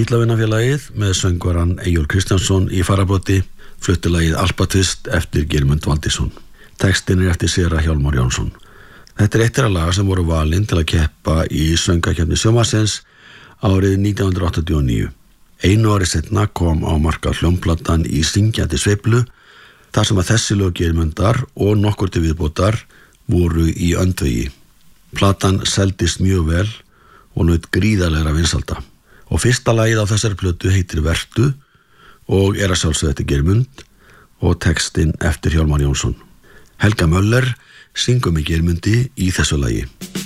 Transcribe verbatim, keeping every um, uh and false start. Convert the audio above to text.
Bítlavinafélagið með söngvaran Eyjólf Kristjánsson í fararbroddi flutti lagið Alpatvist eftir Geirmund Valdirsson. Textin er eftir séra Hjálmar Jónsson. Þetta er eitt þeirra laga sem voru valin til að keppa í söngvakeppni sjónvarpsins árið nítján hundruð áttatíu og níu. Einu ári seinna kom á markað hljómplatan Í syngjandi sveiflu, þar sem að þessi lög Geirmundar og nokkur til viðbótar voru í öndvegi. Platan seldist mjög vel og naut gríðarlegra vinsalda. Og fyrsta lagið á þessari plötu heitir Vertu og er að sjálfsögðu eftir Geirmund og textinn eftir Hjálmar Jónsson. Helga Möller syngur með Geirmundi í þessu lagi.